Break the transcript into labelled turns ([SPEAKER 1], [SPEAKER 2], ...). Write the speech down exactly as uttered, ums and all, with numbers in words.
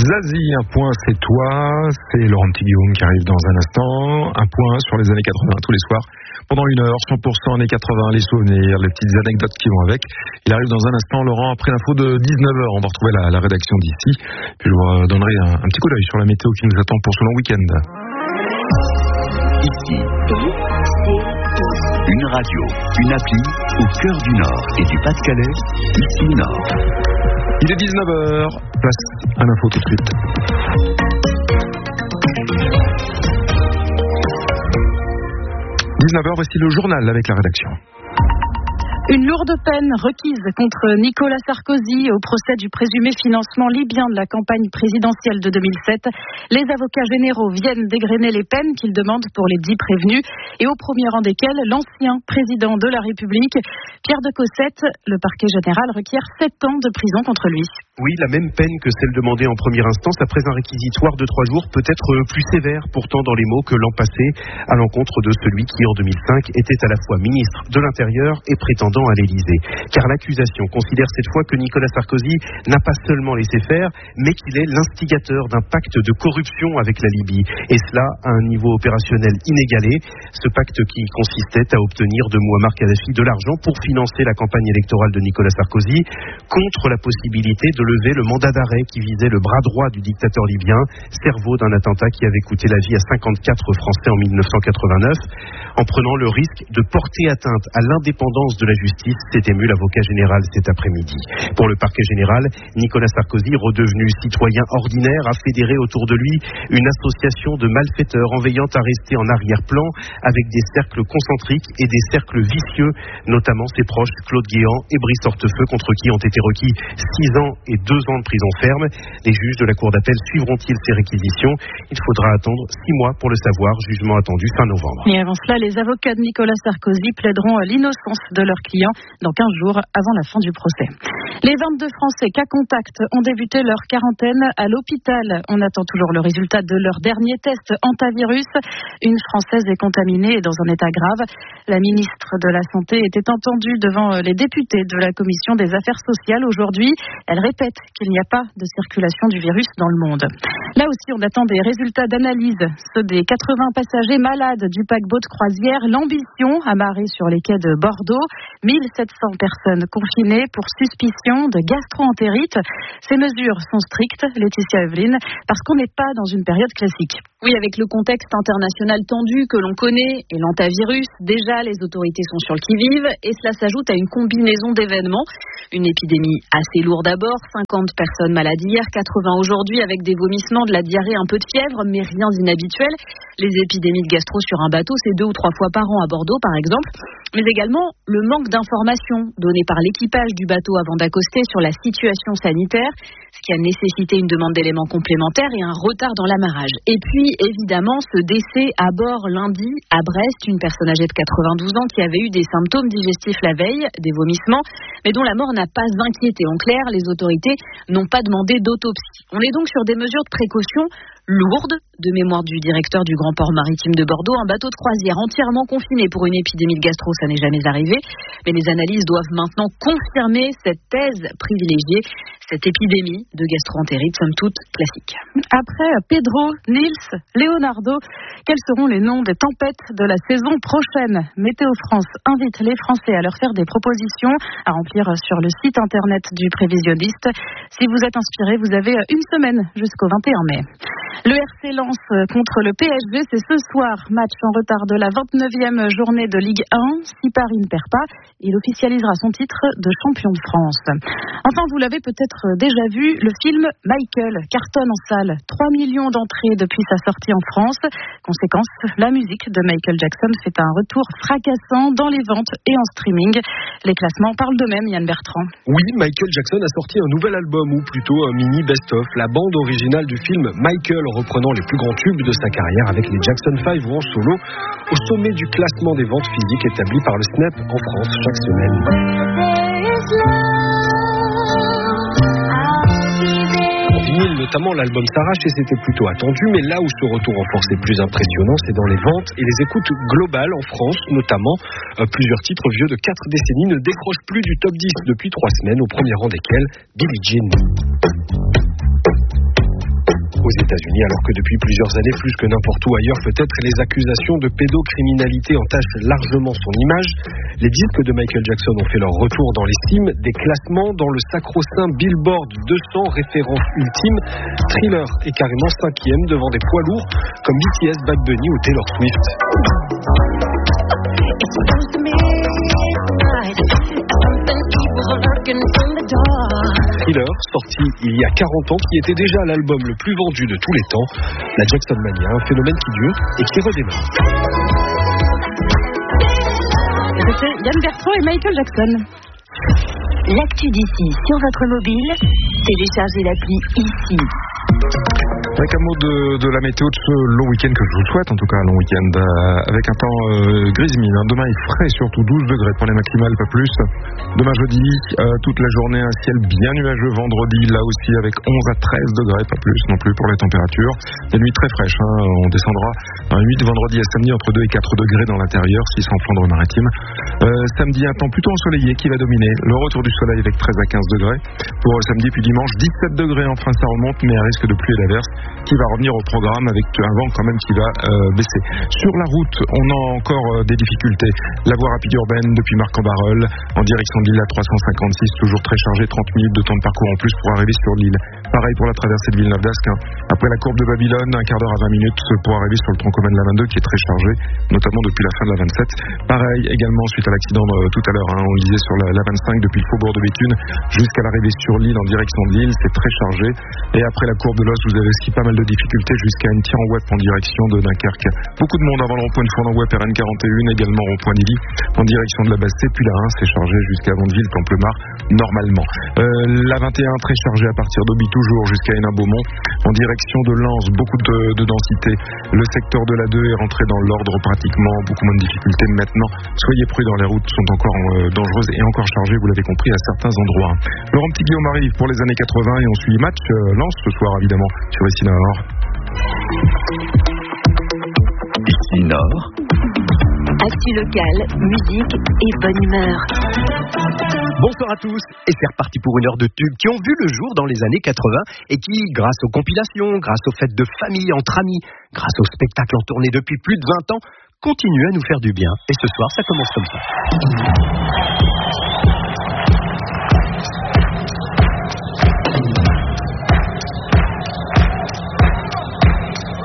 [SPEAKER 1] Zazie, un point c'est toi, c'est Laurent Petit-Guillaume qui arrive dans un instant. Un point sur les années quatre-vingts tous les soirs. Pendant une heure, cent pour cent années quatre-vingts, les souvenirs, les petites anecdotes qui vont avec. Il arrive dans un instant, Laurent, après l'info de dix-neuf heures. On va retrouver la, la rédaction d'ici. Puis je vous donnerai un, un petit coup d'œil sur la météo qui nous attend pour ce long week-end.
[SPEAKER 2] Ici, une radio, une appli au cœur du Nord et du Pas-de-Calais, ici Nord.
[SPEAKER 1] Il est dix-neuf heures, place à l'info tout de suite. dix-neuf heures, voici le journal avec la rédaction.
[SPEAKER 3] Une lourde peine requise contre Nicolas Sarkozy au procès du présumé financement libyen de la campagne présidentielle de deux mille sept. Les avocats généraux viennent dégrainer les peines qu'ils demandent pour les dix prévenus et au premier rang desquels l'ancien président de la République, Pierre de Cossette. Le parquet général requiert sept ans de prison contre lui.
[SPEAKER 4] Oui, la même peine que celle demandée en première instance après un réquisitoire de trois jours, peut-être plus sévère pourtant dans les mots que l'an passé à l'encontre de celui qui en deux mille cinq était à la fois ministre de l'Intérieur et prétendant à l'Élysée. Car l'accusation considère cette fois que Nicolas Sarkozy n'a pas seulement laissé faire, mais qu'il est l'instigateur d'un pacte de corruption avec la Libye. Et cela à un niveau opérationnel inégalé. Ce pacte qui consistait à obtenir de Mouammar Kadhafi de l'argent pour financer la campagne électorale de Nicolas Sarkozy, contre la possibilité de lever le mandat d'arrêt qui visait le bras droit du dictateur libyen, cerveau d'un attentat qui avait coûté la vie à cinquante-quatre Français en mille neuf cent quatre-vingt-neuf, en prenant le risque de porter atteinte à l'indépendance de la justice, s'est ému l'avocat général cet après-midi. Pour le parquet général, Nicolas Sarkozy, redevenu citoyen ordinaire, a fédéré autour de lui une association de malfaiteurs en veillant à rester en arrière-plan avec des cercles concentriques et des cercles vicieux, notamment ses proches Claude Guéant et Brice Hortefeux, contre qui ont été requis six ans et deux ans de prison ferme. Les juges de la cour d'appel suivront-ils ces réquisitions? Il faudra attendre six mois pour le savoir, jugement attendu fin novembre.
[SPEAKER 3] Et avant cela, les avocats de Nicolas Sarkozy plaideront l'innocence de leurs clients dans quinze jours avant la fin du procès. Les vingt-deux Français cas contact ont débuté leur quarantaine à l'hôpital. On attend toujours le résultat de leur dernier test antivirus. Une Française est contaminée et dans un état grave. La ministre de la Santé était entendue devant les députés de la Commission des Affaires sociales aujourd'hui. Elle répète qu'il n'y a pas de circulation du virus dans le monde. Là aussi, on attend des résultats d'analyse. Ceux des quatre-vingts passagers malades du paquebot de croisière L'Ambition, amarré sur les quais de Bordeaux. mille sept cents personnes confinées pour suspicion de gastro-entérite. Ces mesures sont strictes, Laetitia Eveline, parce qu'on n'est pas dans une période classique.
[SPEAKER 5] Oui, avec le contexte international tendu que l'on connaît et l'antavirus, déjà les autorités sont sur le qui-vive et cela s'ajoute à une combinaison d'événements. Une épidémie assez lourde d'abord, cinquante personnes malades hier, quatre-vingts aujourd'hui avec des vomissements, de la diarrhée, un peu de fièvre, mais rien d'inhabituel. Les épidémies de gastro sur un bateau, c'est deux ou trois fois par an à Bordeaux par exemple. Mais également le manque d'informations données par l'équipage du bateau avant d'accoster sur la situation sanitaire, ce qui a nécessité une demande d'éléments complémentaires et un retard dans l'amarrage. Et puis, évidemment, ce décès à bord lundi à Brest, une personne âgée de quatre-vingt-douze ans qui avait eu des symptômes digestifs la veille, des vomissements, mais dont la mort n'a pas inquiété. En clair, les autorités n'ont pas demandé d'autopsie. On est donc sur des mesures de précaution lourdes, de mémoire du directeur du Grand Port Maritime de Bordeaux, un bateau de croisière entièrement confiné pour une épidémie de gastro, ça n'est jamais arrivé. Mais les analyses doivent maintenant confirmer cette thèse privilégiée, cette épidémie de gastro-entérite, somme toute classique.
[SPEAKER 3] Après Pedro, Nils, Leonardo, quels seront les noms des tempêtes de la saison prochaine? Météo France invite les Français à leur faire des propositions à remplir sur le site internet du prévisionniste. Si vous êtes inspiré, vous avez une semaine jusqu'au vingt et un mai. Le R C Lens contre le P S G, c'est ce soir. Match en retard de la vingt-neuvième journée de Ligue un. Si Paris ne perd pas, il officialisera son titre de champion de France. Enfin, vous l'avez peut-être déjà vu, le film Michael cartonne en salle. trois millions d'entrées depuis sa sortie en France. Conséquence, la musique de Michael Jackson fait un retour fracassant dans les ventes et en streaming. Les classements parlent d'eux-mêmes, Yann Bertrand.
[SPEAKER 6] Oui, Michael Jackson a sorti un nouvel album, ou plutôt un mini best-of. La bande originale du film Michael, reprenant les plus grands tubes de sa carrière avec les Jackson five ou en solo, au sommet du classement des ventes physiques établi par le Snap en France chaque semaine. En vinyle, notamment, l'album s'arrache et c'était plutôt attendu, mais là où ce retour en force est plus impressionnant, c'est dans les ventes et les écoutes globales en France, notamment. Euh, plusieurs titres vieux de quatre décennies ne décrochent plus du top dix depuis trois semaines, au premier rang desquels Billie Jean. aux États-Unis, alors que depuis plusieurs années, plus que n'importe où ailleurs peut-être, les accusations de pédocriminalité entachent largement son image. Les disques de Michael Jackson ont fait leur retour dans les cimes des classements, dans le sacro-saint Billboard deux cents, référence ultime. Thriller est carrément cinquième devant des poids lourds comme B T S, Bad Bunny ou Taylor Swift. Thriller, sorti il y a quarante ans, qui était déjà l'album le plus vendu de tous les temps. La Jackson Mania, un phénomène qui dure et qui redémarre.
[SPEAKER 3] C'était Yann Bertrand et Michael Jackson.
[SPEAKER 7] L'actu d'ici sur votre mobile, téléchargez l'appli ici.
[SPEAKER 1] Avec un mot de, de la météo de ce long week-end que je vous souhaite, en tout cas un long week-end euh, avec un temps euh, gris-mine. Hein. Demain il frais, surtout douze degrés pour les maximales, pas plus. Demain jeudi, euh, toute la journée un ciel bien nuageux. Vendredi, là aussi avec onze à treize degrés, pas plus non plus pour les températures. Des nuits très fraîches, hein. On descendra dans les nuits de vendredi à samedi entre deux et quatre degrés dans l'intérieur, si c'est en Flandre-Maritime. Euh, samedi, un temps plutôt ensoleillé qui va dominer. Le retour du soleil avec treize à quinze degrés. Pour euh, samedi puis dimanche, dix-sept degrés, enfin ça remonte, mais à risque de pluie et d'averse qui va revenir au programme avec un vent quand même qui va euh, baisser. Sur la route, on a encore euh, des difficultés. La voie rapide urbaine depuis Marc-en-Barœul en direction de l'île à trois cent cinquante-six, toujours très chargée, trente minutes de temps de parcours en plus pour arriver sur l'île. Pareil pour la traversée de Villeneuve-d'Ascq. Après la courbe de Babylone, un quart d'heure à vingt minutes pour arriver sur le tronc commun de la vingt-deux qui est très chargé, notamment depuis la fin de la vingt-sept. Pareil également suite à l'accident de, tout à l'heure, hein, on le disait sur la, la vingt-cinq depuis le faubourg de Béthune jusqu'à l'arrivée sur l'île en direction de l'île, c'est très chargé. Et après la courbe de l'Os, vous avez aussi pas mal de difficultés jusqu'à une tir en web en direction de Dunkerque. Beaucoup de monde avant le rond-point de Fournon-Web R N quarante et un, également rond-point d'Illy en direction de la Bassée, puis la un c'est chargé jusqu'à Vandeville, Templemar normalement. Euh, la vingt et un très chargée à partir d'Auby toujours jusqu'à Hénin-Beaumont en direction de Lens, beaucoup de, de densité. Le secteur de la deux est rentré dans l'ordre pratiquement, beaucoup moins de difficultés maintenant. Soyez prudents, les routes sont encore euh, dangereuses et encore chargées, vous l'avez compris, à certains endroits. Laurent Petit-Guillaume arrive pour les années quatre-vingts et on suit match euh, Lens ce soir évidemment sur Ici Nord.
[SPEAKER 2] Ici Nord.
[SPEAKER 7] Actu locale, musique et bonne humeur.
[SPEAKER 8] Bonsoir à tous, et c'est reparti pour une heure de tubes qui ont vu le jour dans les années quatre-vingts et qui, grâce aux compilations, grâce aux fêtes de famille entre amis, grâce aux spectacles en tournée depuis plus de vingt ans, continuent à nous faire du bien. Et ce soir, ça commence comme ça.